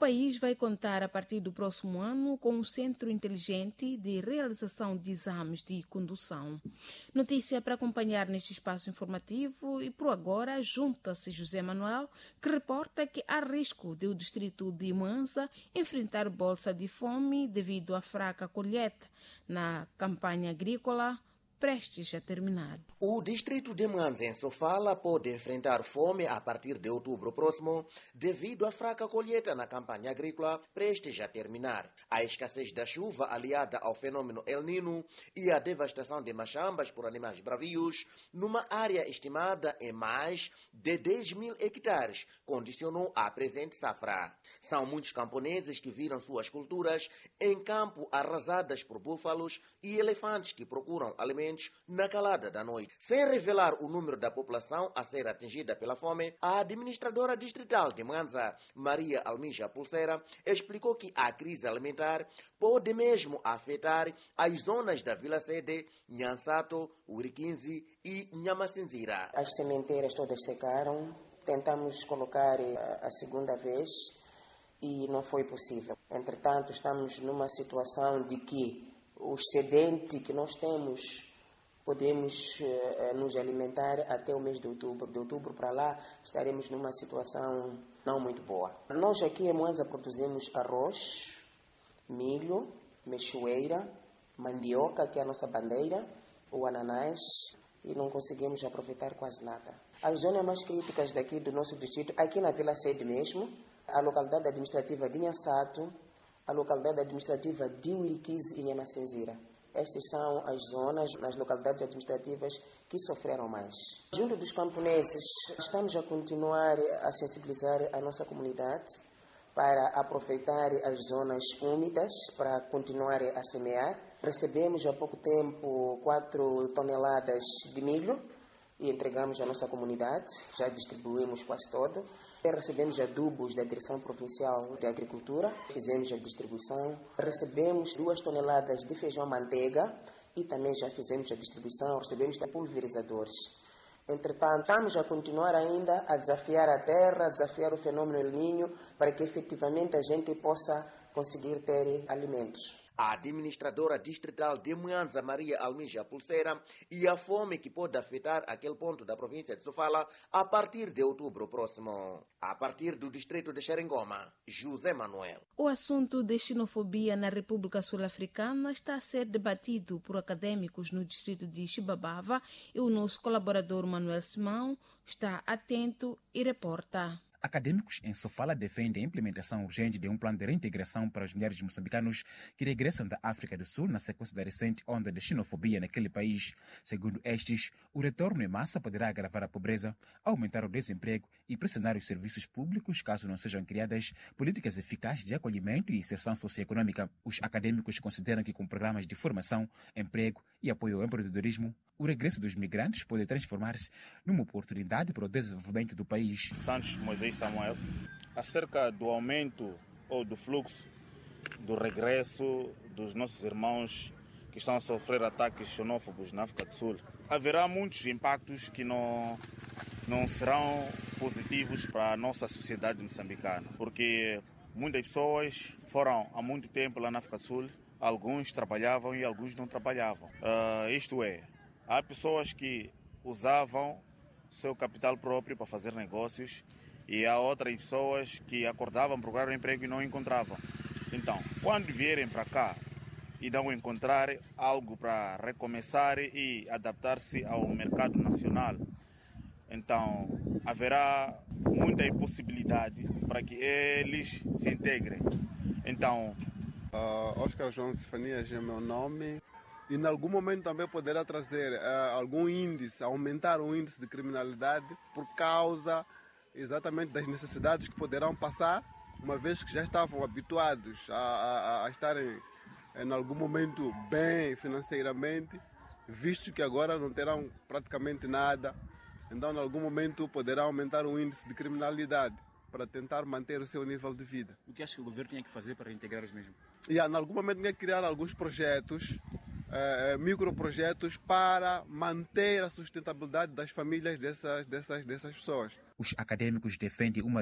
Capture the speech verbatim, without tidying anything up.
país vai contar, a partir do próximo ano, com um centro inteligente de realização de exames de condução. Notícia para acompanhar neste espaço informativo e, por agora, junta-se José Manuel, que reporta que há risco de o distrito de Mwanza enfrentar bolsa de fome devido à fraca colheita na campanha agrícola prestes a terminar. O distrito de Mwanza, em Sofala, pode enfrentar fome a partir de outubro próximo devido à fraca colheita na campanha agrícola prestes a terminar. A escassez da chuva, aliada ao fenômeno El Nino e a devastação de machambas por animais bravios, numa área estimada em mais de dez mil hectares, condicionou a presente safra. São muitos camponeses que viram suas culturas em campo arrasadas por búfalos e elefantes que procuram alimentos na calada da noite. Sem revelar o número da população a ser atingida pela fome, a administradora distrital de Mwanza, Maria Almija Pulseira, explicou que a crise alimentar pode mesmo afetar as zonas da Vila Sede, Nhansato, Uriquinzi e Nhamacinzira. As sementeiras todas secaram, tentamos colocar a segunda vez e não foi possível. Entretanto, estamos numa situação de que o excedente que nós temos podemos uh, nos alimentar até o mês de outubro. De outubro para lá estaremos numa situação não muito boa. Nós aqui em Mwanza produzimos arroz, milho, mexoeira, mandioca, que é a nossa bandeira, o ananás, e não conseguimos aproveitar quase nada. As zonas mais críticas daqui do nosso distrito, aqui na Vila Sede mesmo, a localidade administrativa de Nhansato, a localidade administrativa de Uriquiz e Nhamacinzira. Estas são as zonas, nas localidades administrativas que sofreram mais. Junto dos camponeses, estamos a continuar a sensibilizar a nossa comunidade para aproveitar as zonas úmidas, para continuar a semear. Recebemos há pouco tempo quatro toneladas de milho e entregamos à nossa comunidade, já distribuímos quase todo. Recebemos adubos da Direção Provincial de Agricultura, fizemos a distribuição. Recebemos duas toneladas de feijão manteiga e também já fizemos a distribuição, recebemos pulverizadores. Entretanto, estamos a continuar ainda a desafiar a terra, a desafiar o fenômeno El Niño, para que efetivamente a gente possa conseguir ter alimentos. A administradora distrital de Mwanza, Maria Almija Pulseira, e a fome que pode afetar aquele ponto da província de Sofala a partir de outubro próximo. A partir do distrito de Xeringoma, José Manuel. O assunto de xenofobia na República Sul-Africana está a ser debatido por acadêmicos no distrito de Xibabava e o nosso colaborador Manuel Simão está atento e reporta. Acadêmicos em Sofala defendem a implementação urgente de um plano de reintegração para os milhares de moçambicanos que regressam da África do Sul na sequência da recente onda de xenofobia naquele país. Segundo estes, o retorno em massa poderá agravar a pobreza, aumentar o desemprego e pressionar os serviços públicos caso não sejam criadas políticas eficazes de acolhimento e inserção socioeconômica. Os acadêmicos consideram que com programas de formação, emprego e apoio ao empreendedorismo, o regresso dos migrantes pode transformar-se numa oportunidade para o desenvolvimento do país. Santos Moisés Samuel, acerca do aumento ou do fluxo do regresso dos nossos irmãos que estão a sofrer ataques xenófobos na África do Sul. Haverá muitos impactos que não, não serão positivos para a nossa sociedade moçambicana, porque muitas pessoas foram há muito tempo lá na África do Sul, alguns trabalhavam e alguns não trabalhavam. Uh, isto é, há pessoas que usavam seu capital próprio para fazer negócios e há outras pessoas que acordavam, procuraram um emprego e não encontravam. Então, quando vierem para cá e não encontrar algo para recomeçar e adaptar-se ao mercado nacional, então haverá muita impossibilidade para que eles se integrem. Então, uh, Oscar João Cefanias é meu nome. E em algum momento também poderá trazer uh, algum índice, aumentar o índice de criminalidade por causa exatamente das necessidades que poderão passar, uma vez que já estavam habituados a, a, a estarem em algum momento bem financeiramente, visto que agora não terão praticamente nada. Então, em algum momento poderá aumentar o índice de criminalidade para tentar manter o seu nível de vida. O que acha que o governo tinha que fazer para reintegrar os mesmos? E, em algum momento tinha que criar alguns projetos, Uh, microprojetos para manter a sustentabilidade das famílias dessas, dessas, dessas pessoas. Os acadêmicos defendem uma